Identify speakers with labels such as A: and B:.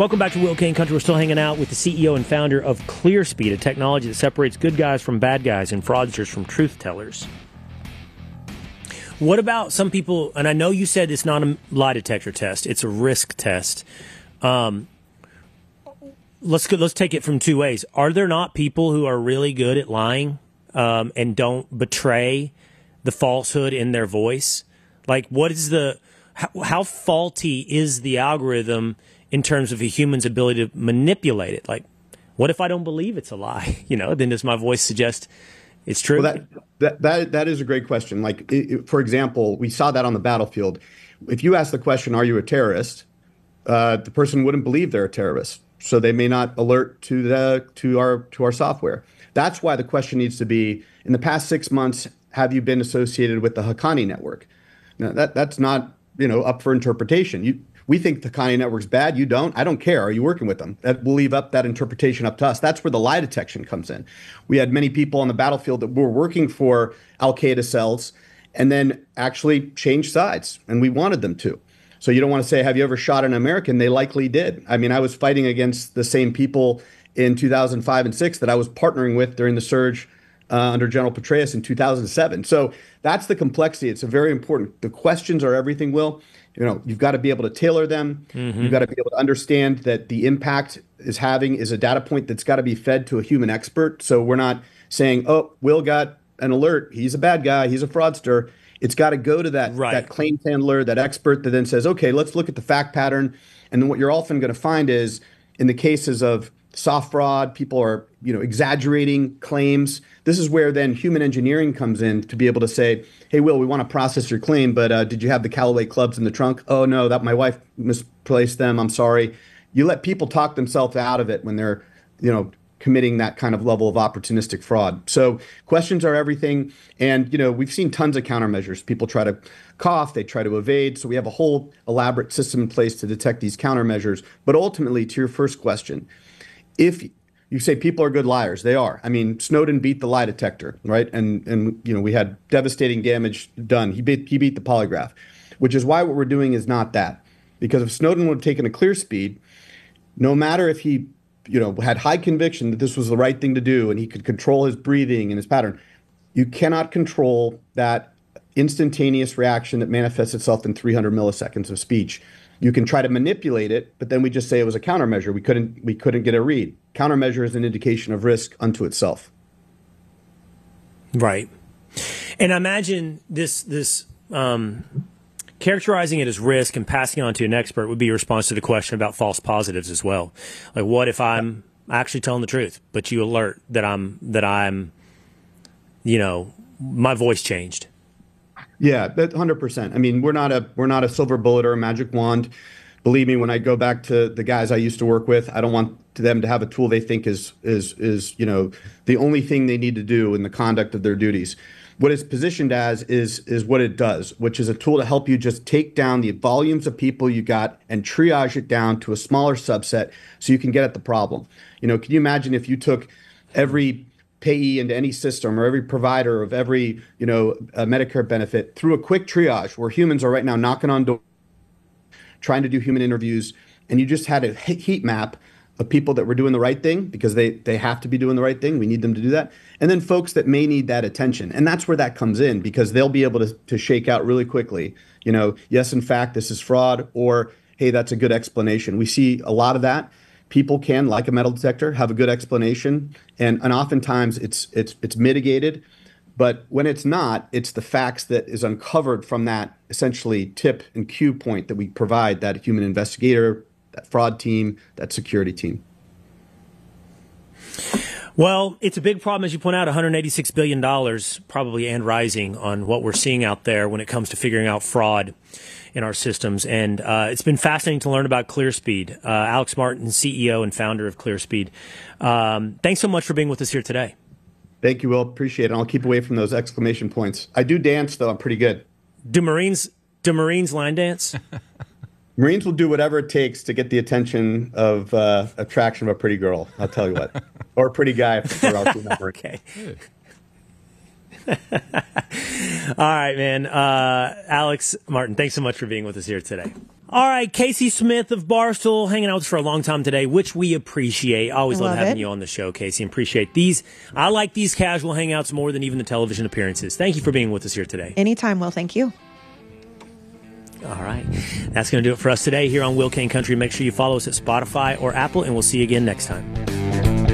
A: Welcome back to Will Kane Country. We're still hanging out with the CEO and founder of ClearSpeed, a technology that separates good guys from bad guys and fraudsters from truth tellers. What about some people, and I know you said it's not a lie detector test, it's a risk test. Let's take it from two ways. Are there not people who are really good at lying and don't betray the falsehood in their voice? Like, what is how faulty is the algorithm in terms of a human's ability to manipulate it? Like, what if I don't believe it's a lie? Then does my voice suggest it's true?
B: Well, that is a great question. Like, for example, we saw that on the battlefield. If you ask the question, "Are you a terrorist?" The person wouldn't believe they're a terrorist, so they may not alert to our software. That's why the question needs to be: in the past 6 months, have you been associated with the Haqqani network? Now, that's not up for interpretation. We think the Haqqani network's bad. You don't. I don't care. Are you working with them? We'll leave up that interpretation up to us. That's where the lie detection comes in. We had many people on the battlefield that were working for Al-Qaeda cells and then actually changed sides, and we wanted them to. So you don't want to say, have you ever shot an American? They likely did. I mean, I was fighting against the same people in 2005 and 6 that I was partnering with during the surge under General Petraeus in 2007. So that's the complexity. It's a very important. The questions are everything, Will. You've got to be able to tailor them. Mm-hmm. You've got to be able to understand that the impact is a data point that's got to be fed to a human expert. So we're not saying, oh, Will got an alert. He's a bad guy. He's a fraudster. It's got to go to that claims handler, that expert that then says, okay, let's look at the fact pattern. And then what you're often going to find is in the cases of soft fraud, people are exaggerating claims. This is where then human engineering comes in to be able to say, hey, Will, we want to process your claim, but did you have the Callaway clubs in the trunk? Oh, no, that my wife misplaced them. I'm sorry. You let people talk themselves out of it when they're committing that kind of level of opportunistic fraud. So questions are everything. And, we've seen tons of countermeasures. People try to cough, they try to evade. So we have a whole elaborate system in place to detect these countermeasures. But ultimately, to your first question, if you say people are good liars, they are. I mean, Snowden beat the lie detector, right? And we had devastating damage done. He beat the polygraph, which is why what we're doing is not that. Because if Snowden would have taken a ClearSpeed, no matter if he had high conviction that this was the right thing to do and he could control his breathing and his pattern, you cannot control that instantaneous reaction that manifests itself in 300 milliseconds of speech. You can try to manipulate it, but then we just say it was a countermeasure. We couldn't get a read. Countermeasure is an indication of risk unto itself.
A: Right. And I imagine this characterizing it as risk and passing on to an expert would be a response to the question about false positives as well. Like, what if I'm actually telling the truth, but you alert that I'm my voice changed?
B: Yeah, 100%. I mean, we're not a silver bullet or a magic wand. Believe me, when I go back to the guys I used to work with, I don't want them to have a tool they think is the only thing they need to do in the conduct of their duties. What it's positioned as is what it does, which is a tool to help you just take down the volumes of people you got and triage it down to a smaller subset so you can get at the problem. Can you imagine if you took every payee into any system or every provider of every Medicare benefit through a quick triage where humans are right now knocking on doors, trying to do human interviews, and you just had a heat map of people that were doing the right thing because they have to be doing the right thing. We need them to do that. And then folks that may need that attention. And that's where that comes in because they'll be able to shake out really quickly, yes, in fact, this is fraud, or hey, that's a good explanation. We see a lot of that. People can, like a metal detector, have a good explanation. And oftentimes it's mitigated. But when it's not, it's the facts that is uncovered from that essentially tip and cue point that we provide that human investigator, that fraud team, that security team.
A: Well, it's a big problem, as you point out, $186 billion probably and rising on what we're seeing out there when it comes to figuring out fraud in our systems. And it's been fascinating to learn about ClearSpeed. Alex Martin, CEO and founder of ClearSpeed. Thanks so much for being with us here today.
B: Thank you, Will. Appreciate it. I'll keep away from those exclamation points. I do dance, though. I'm pretty good.
A: Do Marines line dance?
B: Marines will do whatever it takes to get the attention of attraction of a pretty girl. I'll tell you what. Or a pretty guy.
A: Okay. All right, man. Alex Martin, thanks so much for being with us here today. All right, Casey Smith of Barstool hanging out with us for a long time today, which we appreciate. Always love having you on the show, Casey. Appreciate these. I like these casual hangouts more than even the television appearances. Thank you for being with us here today.
C: Anytime, Will. Thank you.
A: All right. That's going to do it for us today here on Will Kane Country. Make sure you follow us at Spotify or Apple, and we'll see you again next time.